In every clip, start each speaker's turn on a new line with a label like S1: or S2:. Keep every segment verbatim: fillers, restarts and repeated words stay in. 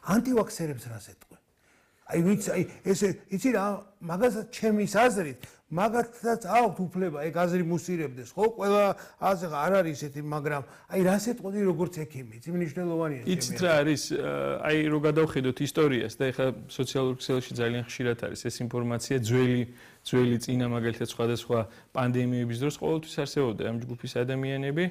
S1: ანტივაქსერებს რას ეტყვი? აი ვიცი, აი ესე იცი რა, მაგასაც ჩემის აზრით, მაგათაც აქვთ უფლება ეგ აზრი მუსირებდეს, ხო? ყველა აზრი არ არის ესეთი, მაგრამ აი რას ეტყვი როგორც ექიმი, იცი მნიშვნელოვანია ჩემი.
S2: იცით რა არის, აი რო გადავხედოთ ისტორიას და ეხლა სოციალურ ქსელში ძალიან ხშირად არის ეს ინფორმაცია ძველი ძველი წინა მაგალითად სხვადასხვა პანდემიების დროს ყოველთვის არსებობდა ამ ჯგუფის ადამიანები.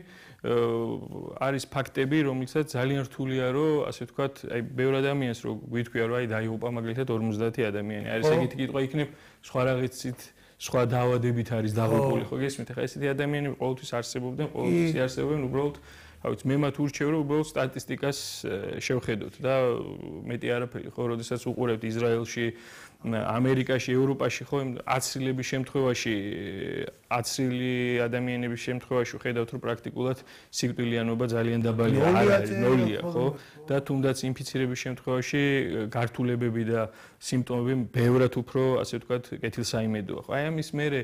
S2: არის ფაქტები, რომელსაც ძალიან რთულია, რომ ასე ვთქვათ, აი ბევრ ადამიანს რო გვითქვია, რომ აი დაიღუპა მაგალითად ორმოცდაათი ადამიანი. არის ეგეთი კითხვა იქნებ სხვა რაღაცით სხვა დაავადებით არის დაღუპული, ხო გესმით? ახლა ესეთი ადამიანები ყოველთვის არსებობდნენ, ყოველთვის არსებობენ, უბრალოდ, რა ვიცი, მე მათ ურჩევ, რომ უბრალოდ სტატისტიკას შევხედოთ და მეტი არაფერი, ხო, როდესაც უყურებთ ისრაელში, ამერიკაში, ევროპაში, ხო, აცრილების შემთხვევაში, აცრილი ადამიანების შემთხვევაში ხედავთ, რომ პრაქტიკულად სიკვდილიანობა ძალიან დაბალია, არ არის ნოლია, ხო? და თუნდაც ინფიცირების შემთხვევაში გართულებები და სიმპტომები ბევრად უფრო, ასე ვთქვათ, კეთილსაიმედოა, ხო? აი ამის მერე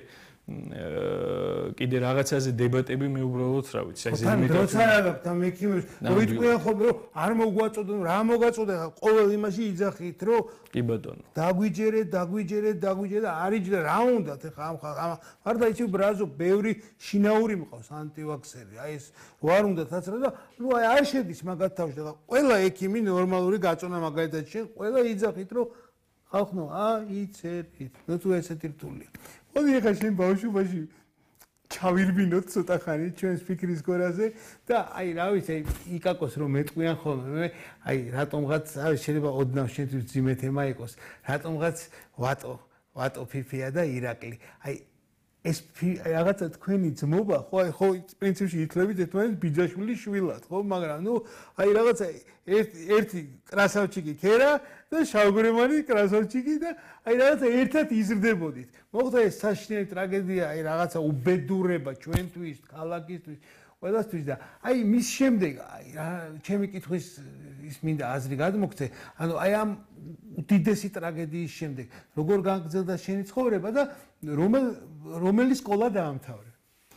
S2: კიდე რაღაცაზე დებატები მე უბრალოდ რა ვიცი, აი
S1: ზედმეტად როცა რაღაცა მექიმებს ვიტყვიან ხოლმე რომ არ მოგვაწოდონ, რა მოგაწოდე, ყოველ იმაში იძახით, რომ
S2: კი ბატონო.
S1: დაგვიჯერეთ, დაგვიჯერეთ, დაგვიჯერეთ, არიჯდა რა უნდათ ეხლა ამ ხალხ. მარდა იცი ბრაზო, ბევრი შინაური მყავს ანტივაქსერი. აი ეს რო არ უნდათ აცრა და ნუ აი არ შედის მაგათ თავში და ყველა ექიმი ნორმალური გაწონა მაგალითად შენ, ყველა იძახით, რომ ხალხო, აიცერით. ნუ თუ ესეთი რთულია. მოდი ეხლა შენ ბავშვობაში ჩავირბინოთ ცოტა ხანი ჩვენს ფიქრის გორაზე და აი რა ვიცი აი იკაკოს რომ მეტყვიან ხოლმე აი რატომღაც არის შეიძლება ოდნავ შენთვის ძიმე თემა იყოს რატომღაც ვატო ვატო ფიფია და ირაკლი აი ეს რაღაცა თქვენი ძმობა ხო აი ხო პრინციპში ითვლებით ერთმანეთს ბიძაშვილის შვილად ხო მაგრამ ნუ აი რაღაცა ერთი ერთი კრასავჩიკი ქერა და შავგრემანი კრასავჩიკი და აი რაღაცა ერთად იზრდებოდით მოხდა ეს საშინელი ტრაგედია აი რაღაცა უბედურება ჩვენთვის ქალაქისთვის ყველასთვის და აი მის შემდეგ აი რა ჩემი კითხვის ის მინდა აზრი გადმოგცე ანუ აი ამ უდიდესი ტრაგედიის შემდეგ როგორ გაგრძელდა შენი ცხოვრება და რომელ რომელი სკოლა დაამთავრე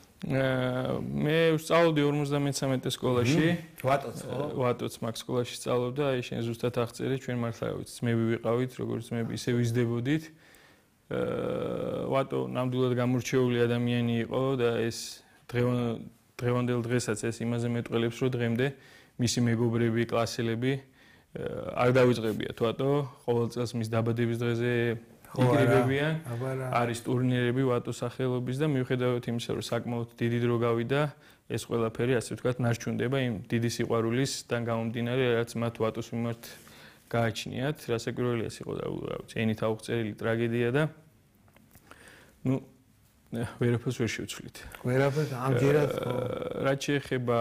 S2: მე ვსწავლობდი ორმოცდამეცამეტე სკოლაში
S1: ვატოც ხო
S2: ვატოც მაგ სკოლაში სწავლობდა აი შენ ზუსტად აღწერე ჩვენ მართლა ვიცით ძმები ვიყავით როგორც ძმები ისე ვიზრდებოდით ვატო ნამდვილად გამორჩეული ადამიანი იყო და ეს დღევანდელ დღესაც ეს იმაზე მეტყველებს რომ დღემდე მისი მეგობრები კლასელები არ დავიწყებიათ ვატო ყოველ წელს მის დაბადების დღეზე იკრიბებიან არის ტურნირები ვატო სახელობის და მიუხედავად იმისა რომ საკმაოდ დიდი დრო გავიდა ეს ყველაფერი ასე ვთქვათ ნარჩუნდება იმ დიდი სიყვარულისგან გამომდინარე რაც მათ ვატოს მიმართ გააჩნიათ რასაკვირველია ეს იყო რა ვიცი ენით აუღწერილი ტრაგედია და ნუ ვერაფერს ვერ შევცვლით
S1: ვერაფერს ამჯერად ხო
S2: რაც შეეხება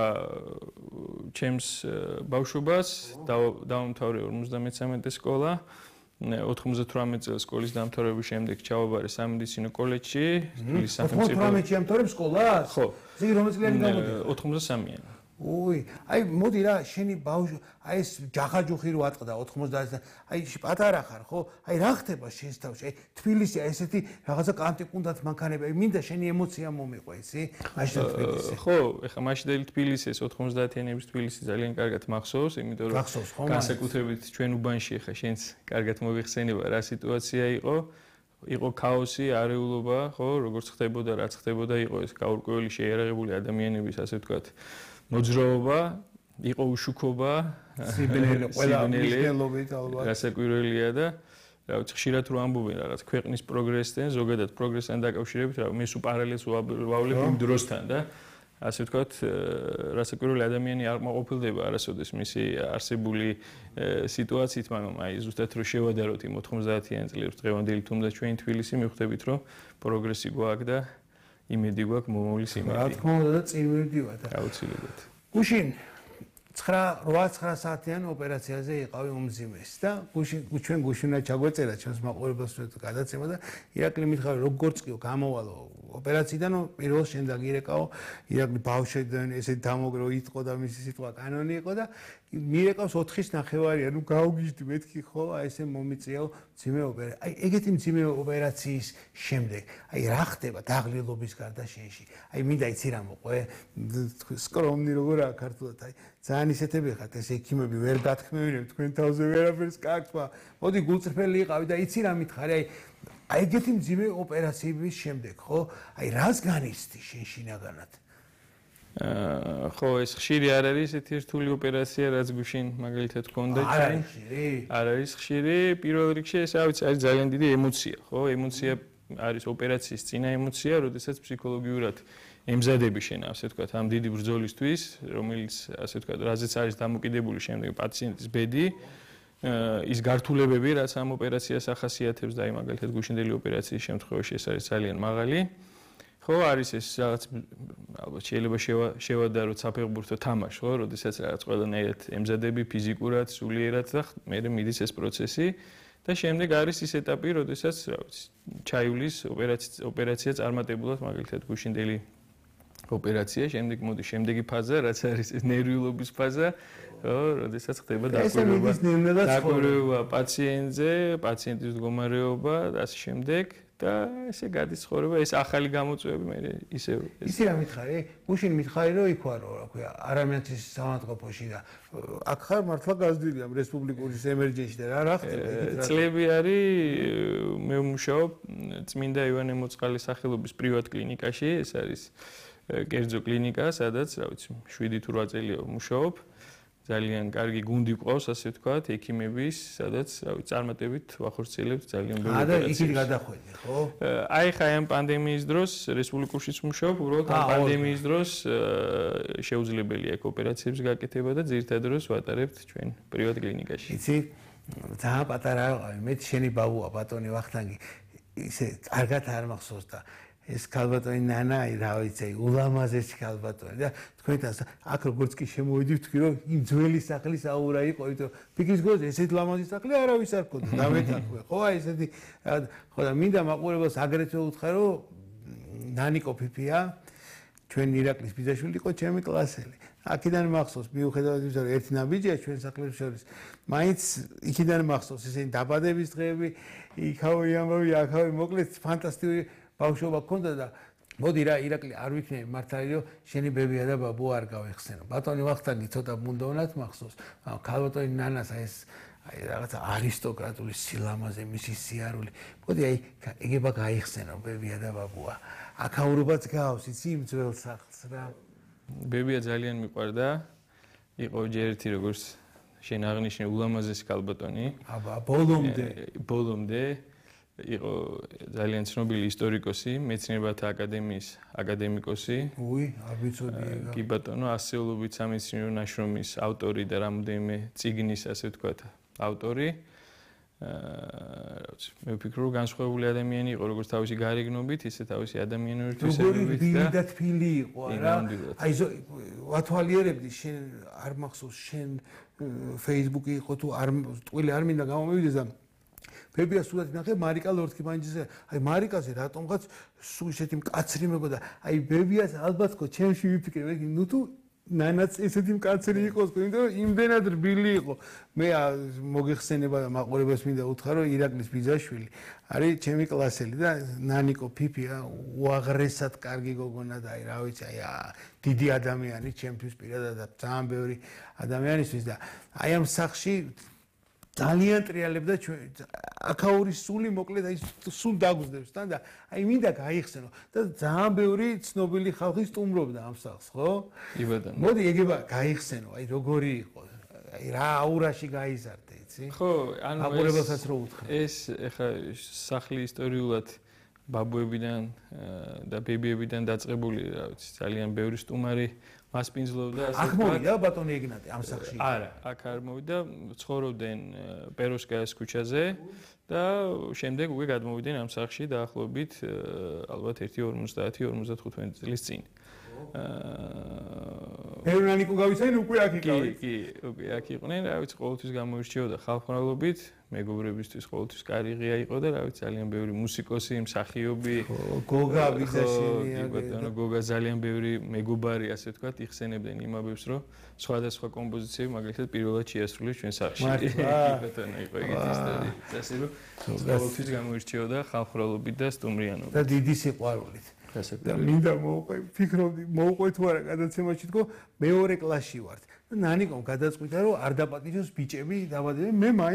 S2: ჩემს ბავშვობას დავამთავრე ორმოცდამეცამეტე სკოლა ოთხმოცდათვრამეტ წელს სკოლის დამთავრების შემდეგ ჩავაბარე სამედიცინო კოლეჯში თბილისის სახელმწიფო
S1: ოთხმოცდათვრამეტში ამთავრებ სკოლას
S2: ხო
S1: ზი რომელი წლიანი გამოდი
S2: ოთხმოცდასამიანი
S1: უი აი მოდი რა შენი ბავშვი აი ეს ჯახაჯუხი რო ატყდა ოთხმოცდაათი აი პატარა ხარ ხო აი რა ხდება შენს თავში აი თბილისი აი ესეთი რაღაცა კანტიკუნდათ მანქანები აი მინდა შენი ემოცია მომიყვა ისი მაშინ თბილისი
S2: ხო ეხლა მაშინდელი თბილისი ეს ოთხმოცდაათიანების თბილისი ძალიან კარგად მახსოვს იმიტომ რომ განსაკუთრებით ჩვენ უბანში ეხლა შენს კარგად მოიხსენება რა სიტუაცია იყო იყო ქაოსი, არეულობა, ხო, როგორც ხდებოდა, რაც ხდებოდა, იყო ეს გაურკვეველი შეიარაღებული ადამიანების, ასე ვთქვათ, მოძრაობა, იყო უშუქობა,
S1: სიბნელე, ყველა მნიშვნელობით ალბათ.
S2: რასაკვირველია და რა ვიცი, ხშირად რო ამბობენ რაღაც ქვეყნის პროგრესთან, ზოგადად პროგრესთან დაკავშირებით, რა მე სულ პარალელს ვავლებ იმ დროსთან და ასე ვთქვათ, რასაკვირველი ადამიანი არ მოყოფილდება არასოდეს მისი არსებული სიტუაციით, მაგრამ აი ზუსტად რო შევადაროთ იმ ოთხმოცდაათიან წლებს დღევანდელი თუნდაც ჩვენი თბილისი მივხვდებით, რომ პროგრესი გვაქვს და იმედი გვაქვს მომავლის იმედი.
S1: რა თქმა უნდა და წინ მივდივართ.
S2: აუცილებლად.
S1: გუშინ ცხრა რვა საათიან ოპერაციაზე იყავი უმძიმეს და გუშინ ჩვენ გუშინად ჩაგვეწერა ჩვენს მაყურებელს გადაცემა და ირაკლი მითხარი როგორც კი გამოვალო ოპერაციიდან პირველ შენ დაგირეკაო ირაკლი ბავშვიდან ესე დამოგრო იტყო და მისი სიტყვა კანონი იყო და მირეკავს ოთხის ნახევარია, ნუ გაუგიჟდი მეთქი ხო, აი ესე მომიწიაო მძიმე ოპერაცია. აი ეგეთი მძიმე ოპერაციის შემდეგ, აი რა ხდება დაღლილობის გარდა შენში? აი მინდა იცი რა მოყვე, სკრომნი როგორაა ქართულად, აი ძალიან ისეთები ხართ, ეს ექიმები ვერ გათქმევინებთ თქვენ თავზე ვერაფერს კაკვა. მოდი გულწრფელი იყავი და იცი რა მითხარი, აი აი ეგეთი მძიმე ოპერაციების შემდეგ, ხო? აი რას განიცდი შენ შინაგანად?
S2: აა ხო ეს ხშირი არ არის ესეთი რთული ოპერაცია რაც გუშინ მაგალითად გქონდა
S1: ჩვენ. არ არის ხშირი?
S2: არ არის ხშირი, პირველ რიგში ეს არის არის ძალიან დიდი ემოცია, ხო? ემოცია არის ოპერაციის წინა ემოცია, როდესაც ფსიქოლოგიურად ემზადები შენ, ასე ვთქვათ, ამ დიდი ბრძოლისთვის, რომელიც ასე ვთქვათ, რაზეც არის დამოკიდებული შემდეგ პაციენტის ბედი, ის გართულებები, რაც ამ ოპერაციას ახასიათებს და აი მაგალითად გუშინდელი ოპერაციის შემთხვევაში ეს არის ძალიან მაღალი. ხო, არის ეს რაღაც ალბათ შეიძლება შევადაროთ საფეხბურთო თამაში, ხო, როდესაც რაღაც ყველანაირად ემზადები ფიზიკურად, სულიერად და მე მიდის ეს პროცესი და შემდეგ არის ის ეტაპი, როდესაც რა ვიცი, ჩაივლის ოპერაცია წარმატებულად, მაგალითად გუშინდელი ოპერაცია, შემდეგ მოდი შემდეგი ფაზა, რაც არის ეს ნერვიულობის ფაზა, ხო, როდესაც ხდება დაკვირვება დაკვირვება პაციენტზე, პაციენტის მდგომარეობა და ასე შემდეგ. და ესე გადის ცხოვრება, ეს ახალი გამოწვევები მე ისე
S1: ისე რა მითხარი? გუშინ მითხარი რომ იქ ვარო, რა ქვია, არამეთის სამართყოფოში და აქ ხარ მართლა გაზრდილი ამ რესპუბლიკური ემერჯენსში და რა რა ხდება?
S2: წლები არის მე ვმუშაობ წმინდა ივანე მოწყალის სახელობის პრივატ კლინიკაში, ეს არის კერძო კლინიკა, სადაც, რა ვიცი, შვიდი თუ რვა წელია ვმუშაობ. ძალიან კარგი გუნდი გვყავს, ასე ვთქვათ, ექიმების, სადაც, რა ვიცი, წარმატებით ვახორციელებთ ძალიან ბევრი
S1: ოპერაციას. და იქით გადახვედი, ხო?
S2: აი ხა ამ პანდემიის დროს რესპუბლიკაშიც ვმუშაობ, უბრალოდ ამ პანდემიის დროს შეუძლებელია ეგ ოპერაციების გაკეთება და ძირითადად დროს ვატარებთ ჩვენ პრივატ კლინიკაში.
S1: იცი, ძალიან პატარა ვიყავი, მე შენი ბაბუა ბატონი ვახტანგი, ისე კარგად არ მახსოვს და ეს ქალბატონი ნანა, აი რა ვიცი, ულამაზესი ქალბატონი და თქვენთან აქ როგორც კი შემოვიდი ვთქვი რომ იმ ძველი სახლის აურა იყო, იმიტომ ფიქრის გოზე ესეთ ლამაზი სახლი არავის არ ქონდა, დამეთანხმე, ხო, აი ესეთი ხო და მინდა მაყურებელს აგრეთვე უთხრა რომ ნანიკო ფიფია ჩვენ ირაკლის ბიძაშვილი იყო ჩემი კლასელი. აქედან მახსოვს, მიუხედავად იმისა, რომ ერთი ნაბიჯია ჩვენ სახლებს შორის, მაინც იქიდან მახსოვს ესენი დაბადების დღეები, იქავე ამბავი, აქავე, მოკლედ ფანტასტიკური ბავშვობა გქონდა და მოდი რა ირაკლი არ ვიქნები მართალი რომ შენი ბებია და ბაბუ არ გავეხსენო. ბატონი ვახტანგი ცოტა მუნდოვნად მახსოვს. ქალბატონი ნანას აი ეს აი რაღაცა არისტოკრატული სილამაზე, მისი სიარული. მოდი აი ეგება გაიხსენო ბებია და ბაბუა. აქაურობაც გავს, იცი იმ ძველ სახლს რა.
S2: ბებია ძალიან მიყვარდა. იყო ჯერ ერთი როგორც შენ აღნიშნე ულამაზესი ქალბატონი.
S1: აბა ბოლომდე,
S2: ბოლომდე იყო ძალიან ცნობილი ისტორიკოსი, მეცნიერებათა აკადემიის აკადემიკოსი.
S1: უი, არ ვიცოდი ეგა.
S2: კი ბატონო, ასეულობით სამეცნიერო ნაშრომის ავტორი და რამდენიმე წიგნის, ასე ვთქვათ, ავტორი. აა, რა ვიცი, მე ვფიქრობ, რომ განსხვავებული ადამიანი იყო, როგორც თავისი გარეგნობით, ისე თავისი ადამიანური თვისებებით
S1: და ბილი და თბილი იყო, რა. აი ვათვალიერებდი შენ არ მახსოვს შენ Facebook-ი იყო თუ არ ტყუილი არ მინდა გამომივიდეს და ბებია სულაც ნახე მარიკა ლორთქი მანჯზე აი მარიკაზე რატომღაც სულ ისეთი მკაცრი მეგონა აი ბებიას ალბათ ხო ჩემში ვიფიქრე ნუ თუ ნანაც ესეთი მკაცრი იყოს ხო იმიტომ რომ იმდენად რბილი იყო მე მოგეხსენება და მაყურებელს მინდა უთხრა რომ ირაკლის ბიძაშვილი არის ჩემი კლასელი და ნანიკო ფიფია უაღრესად კარგი გოგონა და აი რა ვიცი აი დიდი ადამიანი ჩემთვის პირადად და ძალიან ბევრი ადამიანისთვის და აი ამ სახში ძალიან ტრიალებდა ჩვენ აქაურის სული მოკლედ აი სულ დაგუძდებს თან და აი მინდა გაიხსენო და ძალიან ბევრი ცნობილი ხალხი სტუმრობდა ამ სახლს ხო?
S2: კი ბატონო.
S1: მოდი ეგება გაიხსენო აი როგორი იყო აი რა აურაში გაიზარდე იცი?
S2: ხო, ანუ
S1: აყურებელსაც რო უთხრა.
S2: ეს ეხა სახლი ისტორიულად ბაბუებიდან და ბებიებიდან დაწყებული რა ვიცი ძალიან ბევრი სტუმარი მას პინძლობდა ასე
S1: აქ მოვიდა ბატონი ეგნატე ამ სახში
S2: არა აქ არ მოვიდა ცხოვრობდნენ პეროსკაიას ქუჩაზე და შემდეგ უკვე გადმოვიდნენ ამ სახლში დაახლოებით ალბათ ერთი ორმოცდაათი ორმოცდახუთმეტი წლის წინ
S1: ერონანიკო გავიცანი უკვე აქ
S2: კი,
S1: იყავით.
S2: კი, უკვე აქ იყვნენ, რა ვიცი, ყოველთვის გამოირჩეოდა ხალხმრავლობით, მეგობრებისთვის ყოველთვის კარი ღია იყო და რა ვიცი, ძალიან ბევრი მუსიკოსი, მსახიობი,
S1: გოგა ბიზნესმენი,
S2: კი ბატონო, გოგა ძალიან ბევრი მეგობარი, ასე ვთქვათ, იხსენებდნენ იმაბებს, რომ სხვადასხვა კომპოზიციები მაგალითად პირველად შეასრულეს ჩვენ სახლში. კი ბატონო, იყო ეგეთი ისტორია, ასე რომ ყოველთვის გამოირჩეოდა ხალხმრავლობით და სტუმრიანობით.
S1: და დიდი სიყვარულით. და მინდა მოვყვე, ფიქრობდი, მოვყვე თუ არა გადაცემაში თქო, მეორე კლასში ვართ. და ნანიკომ გადაწყვიტა, რომ არ დაპატიჟოს ბიჭები, დაბადებები, მე